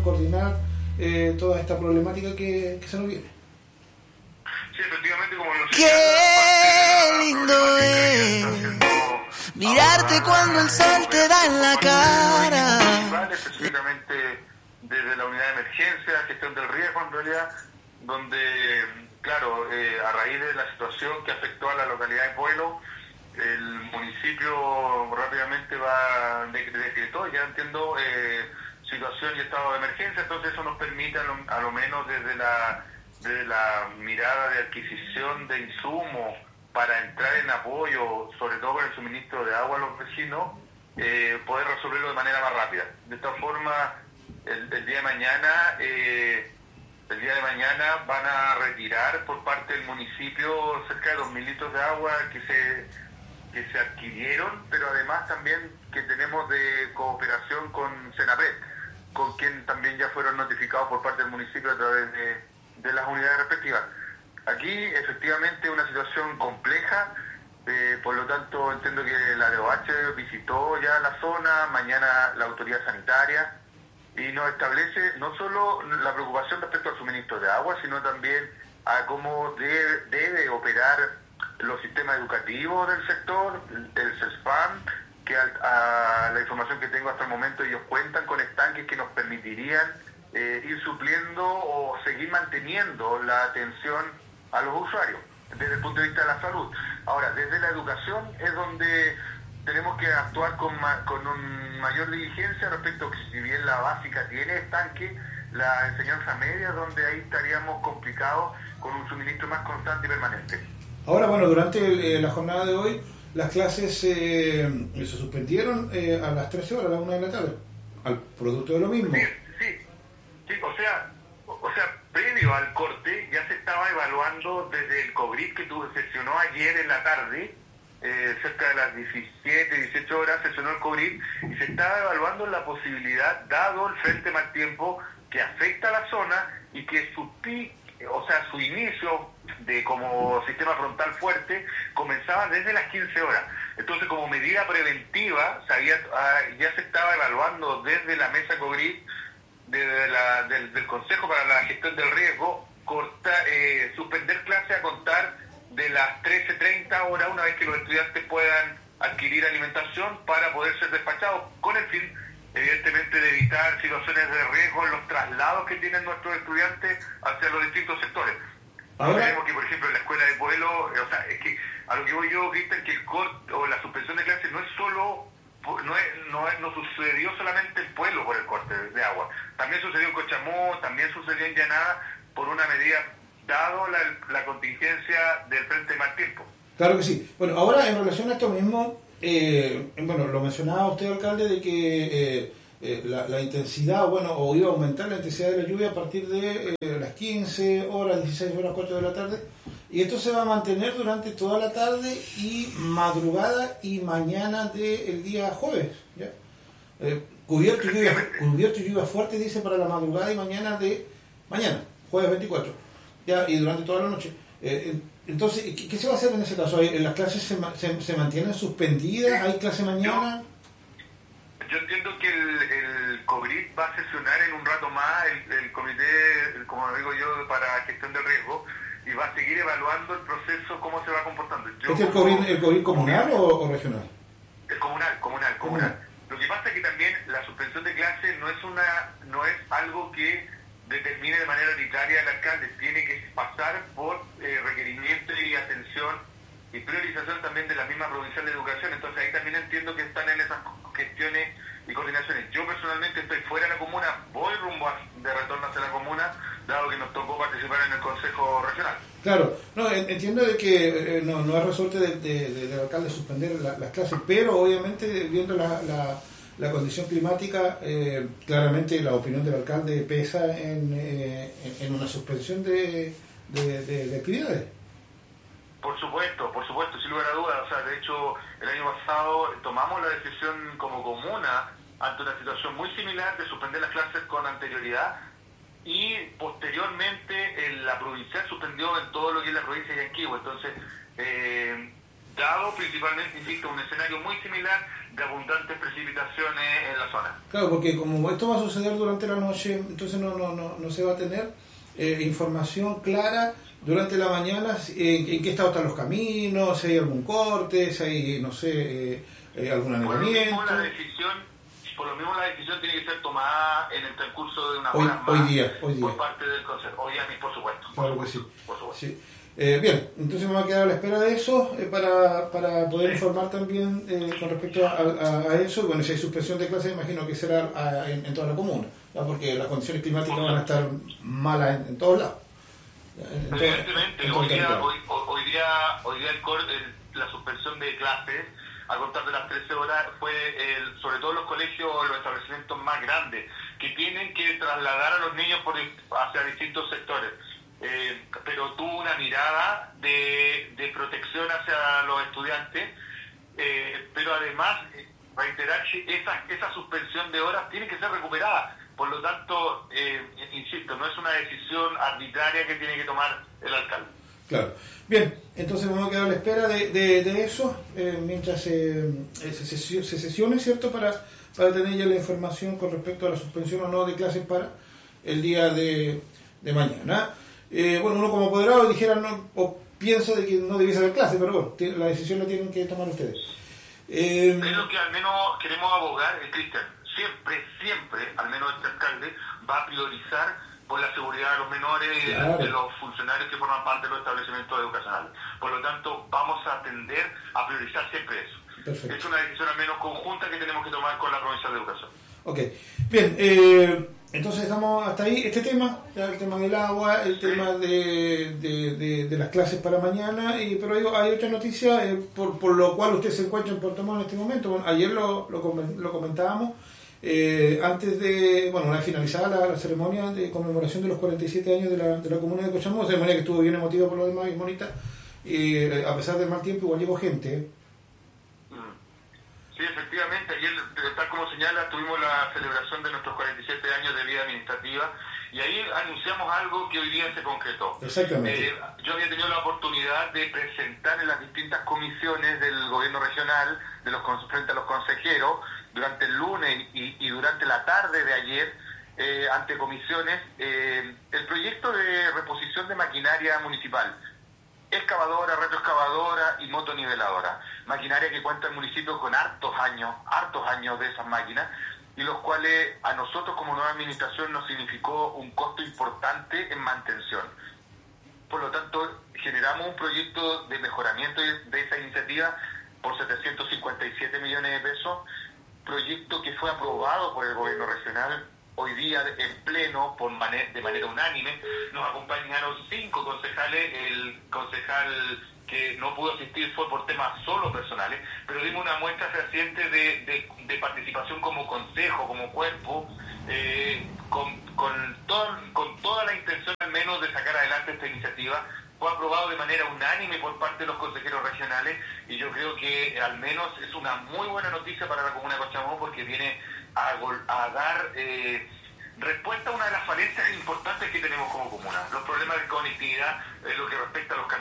coordinar toda esta problemática que se nos viene. Sí, efectivamente, como lo Qué lindo es mirarte cuando el sol te da en la cara. Específicamente desde la unidad de emergencia, gestión del riesgo en realidad, donde, claro, a raíz de la situación que afectó a la localidad de Pueblo, el municipio rápidamente decretó, ya entiendo, situación y estado de emergencia. Entonces eso nos permite a lo menos desde la mirada de adquisición de insumos para entrar en apoyo, sobre todo con el suministro de agua a los vecinos, poder resolverlo de manera más rápida. De esta forma, el día de mañana van a retirar por parte del municipio cerca de 2.000 litros de agua que se adquirieron, pero además también que tenemos de cooperación con Senapred, con quien también ya fueron notificados por parte del municipio a través de las unidades respectivas. Aquí efectivamente una situación compleja, por lo tanto entiendo que la DOH visitó ya la zona, mañana la autoridad sanitaria, y nos establece no solo la preocupación respecto al suministro de agua, sino también a cómo debe operar los sistemas educativos del sector, el CESPAM, que a la información que tengo hasta el momento ellos cuentan con estanques que nos permitirían ir supliendo o seguir manteniendo la atención a los usuarios desde el punto de vista de la salud. Ahora, desde la educación es donde tenemos que actuar con mayor diligencia respecto a que si bien la básica tiene estanque, la enseñanza media es donde ahí estaríamos complicados con un suministro más constante y permanente. Ahora, bueno, durante la jornada de hoy, las clases se suspendieron a las 13 horas, a las 1 de la tarde, al producto de lo mismo. Sí, o sea, previo al corte ya se estaba evaluando desde el COBRID que sesionó ayer en la tarde, cerca de las 17, 18 horas sesionó el COBRID y se estaba evaluando la posibilidad, dado el frente mal tiempo que afecta a la zona y que su inicio como sistema frontal fuerte comenzaba desde las 15 horas. Entonces, como medida preventiva, ya se estaba evaluando desde la mesa COBRID, del Consejo para la Gestión del Riesgo, suspender clases a contar de las 13:30 horas, una vez que los estudiantes puedan adquirir alimentación para poder ser despachados, con el fin, evidentemente, de evitar situaciones de riesgo en los traslados que tienen nuestros estudiantes hacia los distintos sectores. Ahora tenemos que, por ejemplo, en la escuela de Pueblo, es que a lo que voy yo, Cristian, que el corte o la suspensión de clases no es solo, no sucedió solamente en Pueblo por el corte de agua, también sucedió en Cochamó, también sucedió en Llanada por una medida, dado la contingencia del frente de mal tiempo. Claro que sí. Bueno, ahora en relación a esto mismo, lo mencionaba usted, alcalde, de que la intensidad, o iba a aumentar la intensidad de la lluvia a partir de las 15 horas, 16 horas, 4 de la tarde, y esto se va a mantener durante toda la tarde y madrugada y mañana del día jueves, ¿ya? Cubierto y lluvia fuerte, dice, para la madrugada y mañana jueves 24, ¿ya? Y durante toda la noche. Entonces, ¿qué se va a hacer en ese caso? ¿Las clases se mantienen suspendidas? ¿Hay clase mañana? Yo entiendo que el COBRID va a sesionar en un rato más, el comité, como digo yo, para gestión del riesgo, y va a seguir evaluando el proceso, cómo se va comportando. ¿Este es el COBRID comunal o regional? El comunal. Lo que pasa es que también la suspensión de clases no es algo que determine de manera arbitraria el alcalde, tiene que pasar por requerimiento y atención y priorización también de la misma Provincial de Educación. Entonces ahí también entiendo que están en esas gestiones y coordinaciones. Yo personalmente estoy fuera de la comuna, voy rumbo de retorno hacia la comuna, dado que nos tocó participar en el Consejo Regional. Claro, entiendo de que no es resorte del alcalde suspender las clases, pero obviamente viendo la condición climática, claramente la opinión del alcalde pesa en una suspensión de actividades. Por supuesto, sin lugar a dudas. O sea, de hecho, el año pasado tomamos la decisión como comuna ante una situación muy similar de suspender las clases con anterioridad y posteriormente la provincial suspendió en todo lo que es la provincia de Yanquihue. Entonces, dado principalmente, insisto, un escenario muy similar, de abundantes precipitaciones en la zona. Claro, porque como esto va a suceder durante la noche, entonces no se va a tener información clara durante la mañana en qué estado están los caminos, si hay algún corte, si hay, no sé, algún anegamiento. Por lo mismo la decisión tiene que ser tomada en el transcurso de una hoy, hora más hoy día. por parte del Consejo. Hoy día, por supuesto. Claro que sí. Por supuesto. Sí. Bien, entonces me voy a quedar a la espera de eso para poder informar también con respecto a eso. Bueno, si hay suspensión de clases, imagino que será en toda la comuna, ¿no? Porque las condiciones climáticas van a estar malas en todos lados. Evidentemente, hoy día la suspensión de clases a contar de las 13 horas fue sobre todo los colegios, los establecimientos más grandes, que tienen que trasladar a los niños hacia distintos sectores. Pero tuvo una mirada de protección hacia los estudiantes, pero además reiterar que esa suspensión de horas tiene que ser recuperada. Por lo tanto, insisto, no es una decisión arbitraria que tiene que tomar el alcalde. Claro. Bien, entonces vamos a quedar a la espera de eso, mientras se sesione, ¿cierto?, para tener ya la información con respecto a la suspensión o no de clases para el día de mañana. Bueno, uno como apoderado dijera o piensa de que no debiese haber clases, pero bueno, la decisión la tienen que tomar ustedes. Es lo que al menos queremos abogar, Cristian. Siempre, al menos este alcalde va a priorizar por la seguridad de los menores y de los funcionarios que forman parte de los establecimientos educacionales. Por lo tanto, vamos a tender a priorizar siempre eso. Perfecto. Es una decisión al menos conjunta que tenemos que tomar con la provincia de educación. Ok, bien, entonces estamos hasta ahí. Este tema, el tema del agua, el tema de las clases para mañana, pero hay otra noticia por lo cual usted se encuentra en Puerto Montt en este momento. Bueno, ayer lo comentábamos. Antes de, una vez finalizada la ceremonia de conmemoración de los 47 años de la comuna de Cochamó, ceremonia que estuvo bien emotiva por lo demás y bonita, a pesar del mal tiempo igual llegó gente. Sí, efectivamente, ayer, tal como señala, tuvimos la celebración de nuestros 47 años de vida administrativa y ahí anunciamos algo que hoy día se concretó. Exactamente. Yo había tenido la oportunidad de presentar en las distintas comisiones del gobierno regional, frente a los consejeros, durante el lunes y durante la tarde de ayer, ante comisiones, el proyecto de reposición de maquinaria municipal, excavadora, retroexcavadora y motoniveladora, maquinaria que cuenta el municipio con hartos años de esas máquinas, y los cuales a nosotros como nueva administración nos significó un costo importante en mantención. Por lo tanto, generamos un proyecto de mejoramiento de esa iniciativa por 757 millones de pesos, proyecto que fue aprobado por el gobierno regional hoy día en pleno de manera unánime. Nos acompañaron 5 concejales. El concejal que no pudo asistir fue por temas solo personales, pero dimos una muestra fehaciente de participación como consejo, como cuerpo, con toda la intención al menos de sacar adelante esta iniciativa. Fue aprobado de manera unánime por parte de los consejeros regionales y yo creo que al menos es una muy buena noticia para la comuna de Cochamó, porque viene a dar respuesta a una de las falencias importantes que tenemos como comuna, los problemas de conectividad en lo que respecta a los caminos.